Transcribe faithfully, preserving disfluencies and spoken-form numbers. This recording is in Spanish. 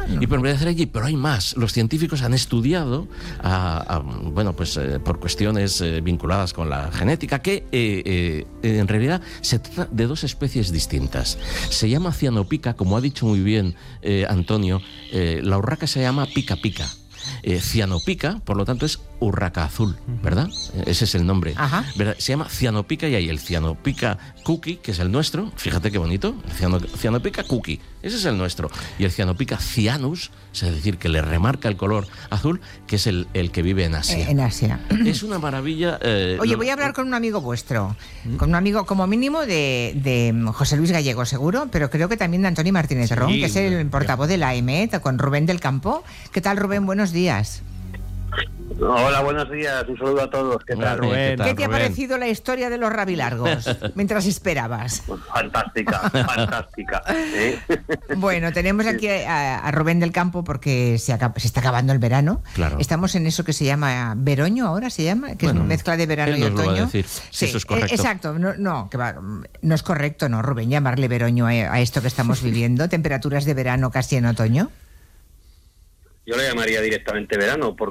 y permanecer allí. Pero hay más. Los científicos han estudiado, a, a, bueno, pues eh, por cuestiones eh, vinculadas con la genética, que eh, eh, en realidad se trata de dos especies distintas. Se llama cianopica, como ha dicho muy bien eh, Antonio, eh, la urraca se llama pica pica. Eh, cianopica, por lo tanto, es urraca azul, ¿verdad? Ese es el nombre. Ajá. ¿Verdad? Se llama cianopica y hay el cianopica cookie, que es el nuestro. Fíjate qué bonito. El ciano, cianopica cookie, ese es el nuestro. Y el cianopica cyanus, es decir, que le remarca el color azul, que es el, el que vive en Asia. Eh, en Asia. Es una maravilla. Eh, Oye, lo, voy a hablar con un amigo vuestro, con un amigo como mínimo de, de José Luis Gallego, seguro, pero creo que también de Antoni Martínez Ron, Sí, que es el portavoz de la A M E, con Rubén del Campo. ¿Qué tal, Rubén? Buenos días. Hola, buenos días, un saludo a todos. ¿Qué tal, Rubén? ¿Qué tal, ¿Qué te ha Rubén? parecido la historia de los rabilargos mientras esperabas? Fantástica, fantástica. ¿eh? Bueno, tenemos aquí a, a Rubén del Campo porque se, acaba, se está acabando el verano. Claro. Estamos en eso que se llama veroño ahora, se llama, que Bueno, es mezcla de verano él y nos lo va a otoño. decir, si eso es correcto. eh, Exacto, no, no, que va, no es correcto, no, Rubén, llamarle veroño a, a esto que estamos viviendo, temperaturas de verano casi en otoño. Yo le llamaría directamente verano, porque